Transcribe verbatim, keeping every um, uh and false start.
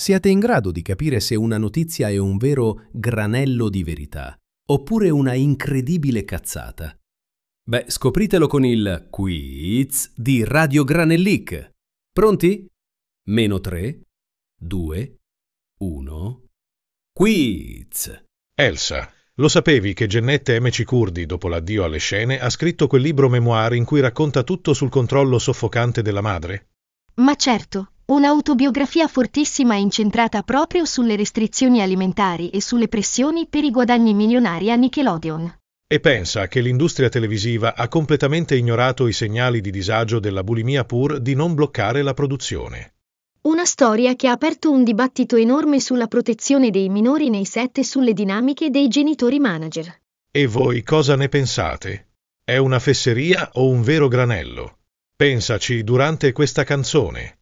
Siete in grado di capire se una notizia è un vero granello di verità oppure una incredibile cazzata? Beh, scopritelo con il quiz di Radio Granellic. Pronti? Meno tre, due, uno. Quiz! Elsa, lo sapevi che Jennette M C. Curdi, dopo l'addio alle scene, ha scritto quel libro memoir in cui racconta tutto sul controllo soffocante della madre? Ma certo, un'autobiografia fortissima e incentrata proprio sulle restrizioni alimentari e sulle pressioni per i guadagni milionari a Nickelodeon. E pensa che l'industria televisiva ha completamente ignorato i segnali di disagio della bulimia pur di non bloccare la produzione. Una storia che ha aperto un dibattito enorme sulla protezione dei minori nei set e sulle dinamiche dei genitori manager. E voi cosa ne pensate? È una fesseria o un vero granello? Pensaci durante questa canzone.